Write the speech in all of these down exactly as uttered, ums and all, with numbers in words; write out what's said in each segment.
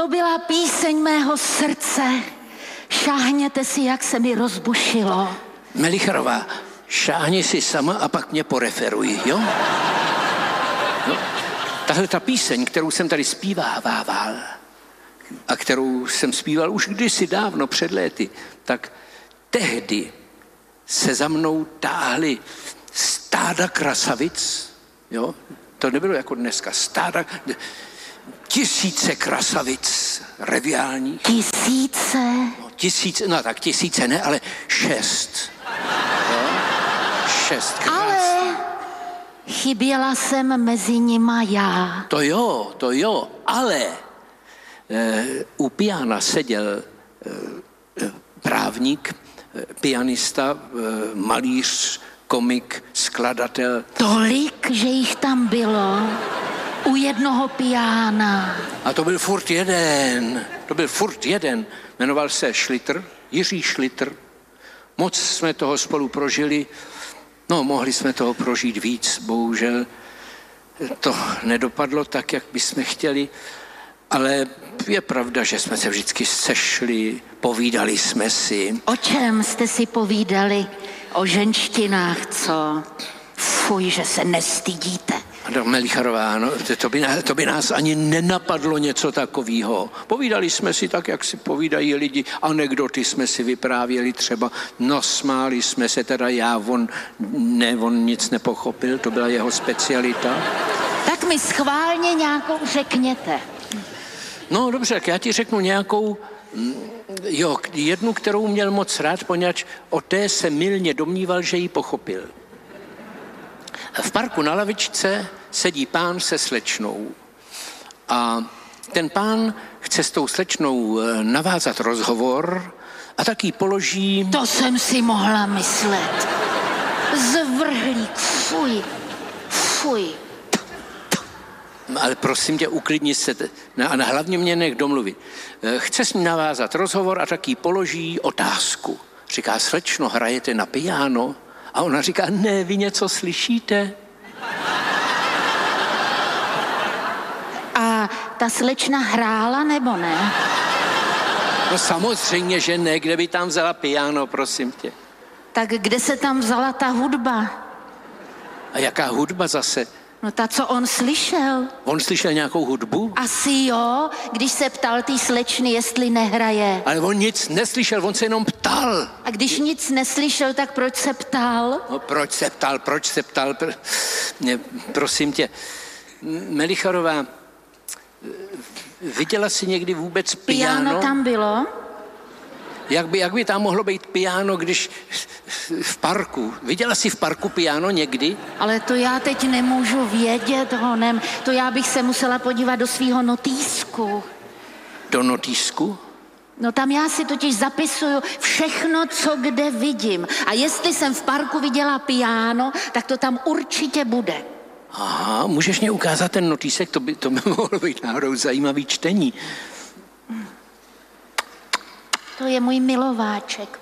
To byla píseň mého srdce. Šáhněte si, jak se mi rozbušilo. Melicharová, šáhni si sama a pak mě poreferuj, jo? No, tahle ta píseň, kterou jsem tady zpívával a kterou jsem zpíval už kdysi dávno před léty, tak tehdy se za mnou táhly stáda krasavic, jo? To nebylo jako dneska, stáda, tisíce krasavic reviálních. Tisíce? No, tisíce, no tak tisíce ne, ale šest. Jo? Šest krás. Ale chyběla jsem mezi nima já. To jo, to jo, ale e, u piana seděl e, právník, e, pianista, e, malíř, komik, skladatel. Tolik, že jich tam bylo u jednoho piána. A to byl furt jeden, to byl furt jeden. Jmenoval se Šlitr, Jiří Šlitr. Moc jsme toho spolu prožili, no mohli jsme toho prožít víc, bohužel to nedopadlo tak, jak bychom chtěli, ale je pravda, že jsme se vždycky sešli, povídali jsme si. O čem jste si povídali? O ženštinách, co? Fuj, že se nestydíte. No, Melicharová, no, to, by, to by nás ani nenapadlo něco takového. Povídali jsme si tak, jak si povídají lidi, anekdoty jsme si vyprávěli třeba, no smáli jsme se, teda já, on, ne, on nic nepochopil, to byla jeho specialita. Tak mi schválně nějakou řekněte. No dobře, tak já ti řeknu nějakou, jo, jednu, kterou měl moc rád, poněvadž o té se mylně domníval, že ji pochopil. V parku na lavičce sedí pán se slečnou a ten pán chce s tou slečnou navázat rozhovor a tak jí položí... To jsem si mohla myslet. Zvrhlík, fuj, fuj. Ale prosím tě, uklidni se a hlavně mě nech domluvit. Chce s ní navázat rozhovor a tak jí položí otázku. Říká, slečno, hrajete na piano? A ona říká, ne, vy něco slyšíte? A ta slečna hrála nebo ne? No samozřejmě, že ne, kde by tam vzala piano, prosím tě. Tak kde se tam vzala ta hudba? A jaká hudba zase? No ta, co on slyšel. On slyšel nějakou hudbu? Asi jo, když se ptal té slečny, jestli nehraje. Ale on nic neslyšel, on se jenom ptal. A když nic neslyšel, tak proč se ptal? No proč se ptal, proč se ptal? Pr... Ne, prosím tě, Melicharová, viděla jsi někdy vůbec piano? Piano tam bylo? Jak by, jak by tam mohlo být piano, když v parku? Viděla jsi v parku piano někdy? Ale to já teď nemůžu vědět, honem. To já bych se musela podívat do svýho notýsku. Do notýsku? No tam já si totiž zapisuju všechno, co kde vidím. A jestli jsem v parku viděla piano, tak to tam určitě bude. Aha, můžeš mě ukázat ten notýsek? To by, to by mohlo být náhodou zajímavý čtení. To je můj milováček.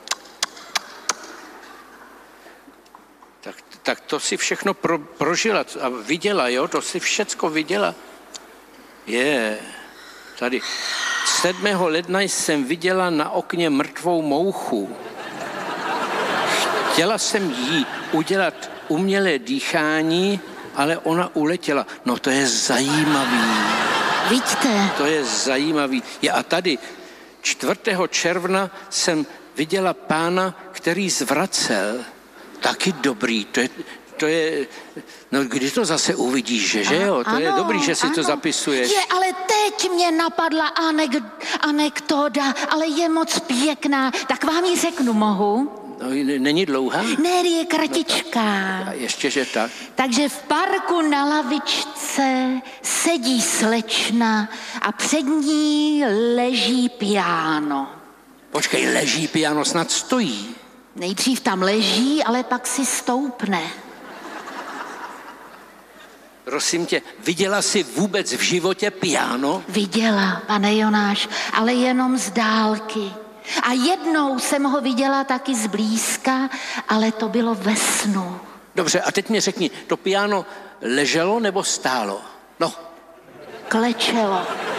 Tak, tak to si všechno pro, prožila a viděla, jo? To si všecko viděla. Je, tady. sedmého ledna jsem viděla na okně mrtvou mouchu. Chtěla jsem jí udělat umělé dýchání, ale ona uletěla. No to je zajímavý. Vidíte? To je zajímavý. Je, a tady čtvrtého června jsem viděla pána, který zvracel. Taky dobrý. To je, to je, no kdy to zase uvidíš, že, že jo? To ano, je dobrý, že si ano. to zapisuješ. Je, ale teď mě napadla anek, anekdoda, ale je moc pěkná. Tak vám ji řeknu, mohu? No, není dlouhá? Ne, je kratičká. No, ještě, že tak. Takže v parku na lavičce sedí slečna a před ní leží piano. Počkej, leží piano, snad stojí. Nejdřív tam leží, ale pak si stoupne. Prosím tě, viděla jsi vůbec v životě piano? Viděla, pane Jonáš, ale jenom z dálky. A jednou jsem ho viděla taky zblízka, ale to bylo ve snu. Dobře, a teď mi řekni, to piano leželo nebo stálo? No. Klečelo.